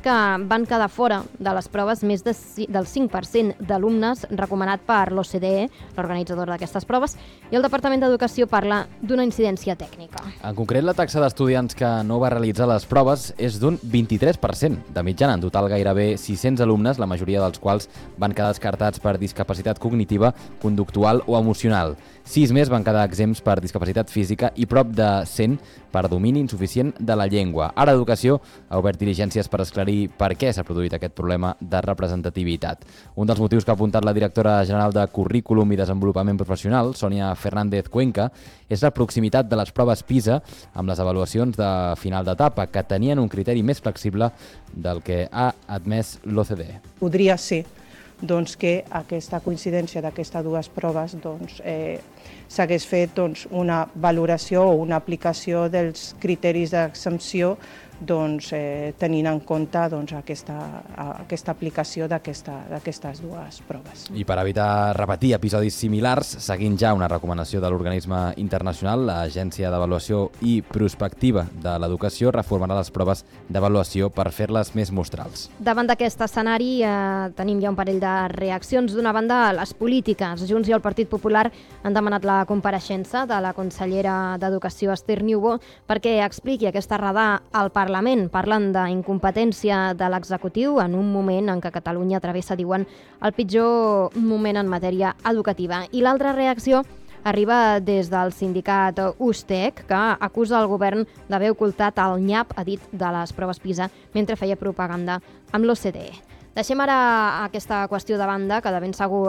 que van quedar fora de les proves més del 5% d'alumnes recomanat per l'OCDE, l'organitzador d'aquestes proves, i el Departament d'Educació parla d'una incidència tècnica. En concret, la taxa d'estudiants que no va realitzar les proves és d'un 23%. De mitjana, en total gairebé 600 alumnes, la majoria dels quals van quedar descartats per discapacitat cognitiva, conductual o emocional. 6 més van quedar exempts per discapacitat física i prop de 100 per domini insuficient de la llengua. Ara Educació ha obert diligències per esclarir per què s'ha produït aquest problema de representativitat. Un dels motius que ha apuntat la directora general de Currículum i Desenvolupament Professional, Sònia Fernández Cuenca, és la proximitat de les proves PISA amb les avaluacions de final d'etapa, que tenien un criteri més flexible del que ha admès l'OCDE. Podria ser que aquesta coincidència d'aquestes dues proves s'hagués fet una valoració o una aplicació dels criteris d'exempció tenint en compte aquesta aplicació d'aquestes dues proves. I per evitar repetir episodis similars, seguint ja una recomanació de l'organisme internacional, l'Agència d'Avaluació i Prospectiva de l'Educació reformarà les proves d'avaluació per fer-les més mostrals. Davant d'aquest escenari tenim ja un parell de reaccions. D'una banda, les polítiques. Junts i el Partit Popular han demanat la compareixença de la consellera d'Educació, Esther Niubó, perquè expliqui aquesta errada al Parlament. Parlen d'incompetència de l'executiu en un moment en què Catalunya travessa, diuen, el pitjor moment en matèria educativa. I l'altra reacció arriba des del sindicat USTEC, que acusa el govern d'haver ocultat el nyap, ha dit, de les proves PISA mentre feia propaganda amb l'OCDE. Deixem ara aquesta qüestió de banda, que de ben segur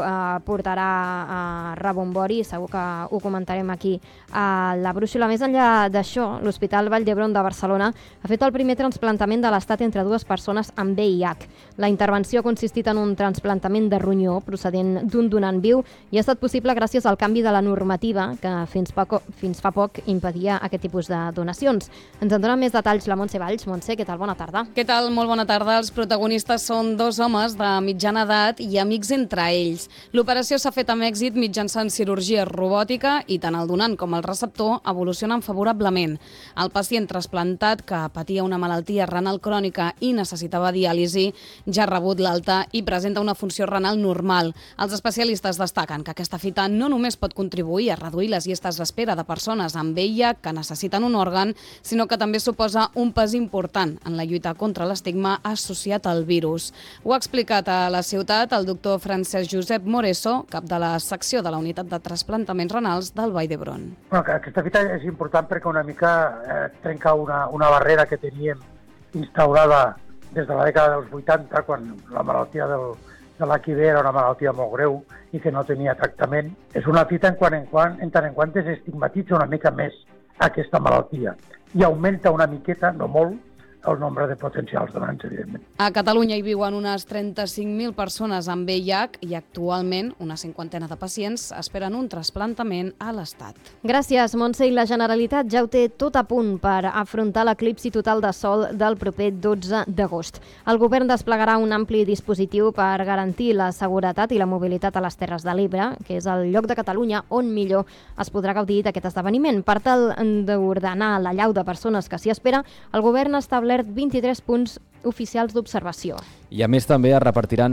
portarà rebombori, segur que ho comentarem aquí a la brúixola. Més enllà d'això, l'Hospital Vall d'Hebron de Barcelona ha fet el primer trasplantament de l'estat entre dues persones amb VIH. La intervenció ha consistit en un trasplantament de ronyó procedent d'un donant viu i ha estat possible gràcies al canvi de la normativa que fins fa poc impedia aquest tipus de donacions. Ens en donen més detalls la Montse Valls. Montse, què tal? Bona tarda. Què tal? Molt bona tarda. Els protagonistes són dos homes de mitjana edat i amics entre ells. L'operació s'ha fet amb èxit mitjançant cirurgia robòtica i tant el donant com el receptor evolucionen favorablement. El pacient trasplantat, que patia una malaltia renal crònica i necessitava diàlisi, ja ha rebut l'alta i presenta una funció renal normal. Els especialistes destaquen que aquesta fita no només pot contribuir a reduir les llistes d'espera de persones amb VIH que necessiten un òrgan, sinó que també suposa un pas important en la lluita contra l'estigma associat al virus. Ho ha explicat a la ciutat el doctor Francesc Josep Moreso, cap de la secció de la unitat de trasplantaments renals del Vall d'Hebron. Aquesta fita és important perquè una mica trenca una barrera que teníem instaurada des de la dècada dels 80, quan la malaltia de l'HIV era una malaltia molt greu i que no tenia tractament. És una fita en tant en quant desestigmatitza una mica més aquesta malaltia i augmenta una miqueta, no molt, el nombre de potencials donants, evidentment. A Catalunya hi viuen unes 35.000 persones amb VIH i actualment una 50ena de pacients esperen un trasplantament a l'Estat. Gràcies, Montse. I la Generalitat ja ho té tot a punt per afrontar l'eclipsi total de sol del proper 12 d'agost. El govern desplegarà un ampli dispositiu per garantir la seguretat i la mobilitat a les Terres de l'Ebre, que és el lloc de Catalunya on millor es podrà gaudir d'aquest esdeveniment. Per tal d'ordenar l'allau de persones que s'hi espera, el govern ha establert 23 punts oficials d'observació. I a més també es repartiran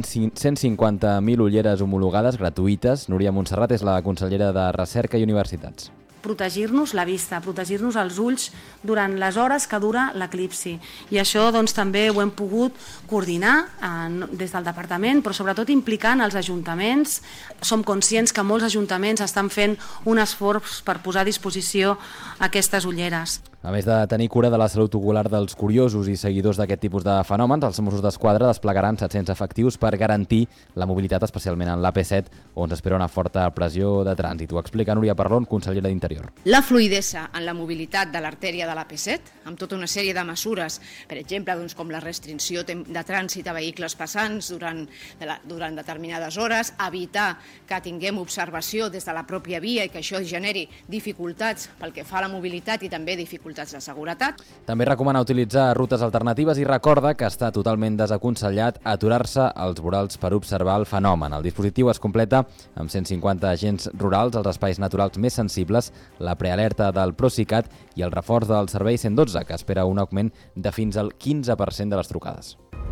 150.000 ulleres homologades gratuïtes. Núria Montserrat és la consellera de Recerca i Universitats. Protegir-nos la vista, protegir-nos els ulls durant les hores que dura l'eclipsi. I això també ho hem pogut coordinar des del departament, però sobretot implicant els ajuntaments. Som conscients que molts ajuntaments estan fent un esforç per posar a disposició aquestes ulleres. A més de tenir cura de la salut ocular dels curiosos i seguidors d'aquest tipus de fenòmens, els Mossos d'Esquadra desplegaran 700 efectius per garantir la mobilitat, especialment en l'AP7, on s'espera una forta pressió de trànsit. Ho explica Núria Parlon, consellera d'Interior. La fluïdesa en la mobilitat de l'artèria de l'AP7, amb tota una sèrie de mesures, per exemple, com la restricció de trànsit a vehicles passants durant determinades hores, evitar que tinguem observació des de la pròpia via i que això generi dificultats pel que fa a la mobilitat i també dificultats de seguretat. També recomana utilitzar rutes alternatives i recorda que està totalment desaconsellat aturar-se als vorals per observar el fenomen. El dispositiu es completa amb 150 agents rurals als espais naturals més sensibles, la prealerta del Procicat i el reforç del servei 112, que espera un augment de fins al 15% de les trucades.